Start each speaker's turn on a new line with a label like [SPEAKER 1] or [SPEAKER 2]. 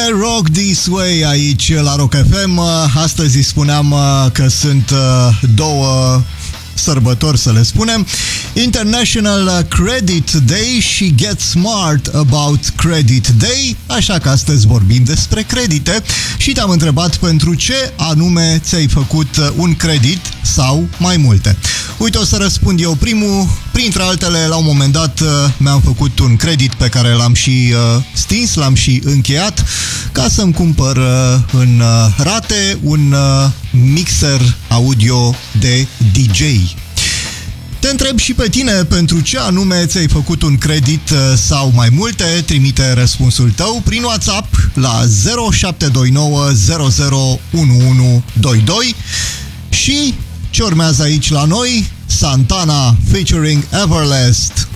[SPEAKER 1] Rock This Way aici la Rock FM. Astăzi îi spuneam că sunt două sărbători, să le spunem: International Credit Day și Get Smart About Credit Day. Așa că astăzi vorbim despre credite și te-am întrebat pentru ce anume ți-ai făcut un credit sau mai multe. Uite, o să răspund eu primul. Printre altele, la un moment dat mi-am făcut un credit pe care l-am și stins, l-am și încheiat, ca să-mi cumpăr în rate un mixer audio de DJ. Te întreb și pe tine pentru ce anume ți-ai făcut un credit sau mai multe. Trimite răspunsul tău prin WhatsApp la 0729 001122. Și ce urmează aici la noi? Santana featuring Everlast.